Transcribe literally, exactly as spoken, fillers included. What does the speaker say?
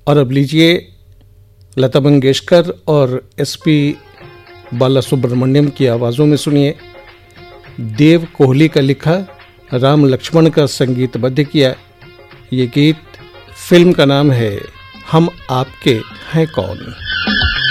और अब लीजिए लता मंगेशकर और एस पी बालासुब्रमण्यम की आवाज़ों में सुनिए देव कोहली का लिखा, राम लक्ष्मण का संगीतबद्ध किया ये गीत। फिल्म का नाम है हम आपके हैं कौन।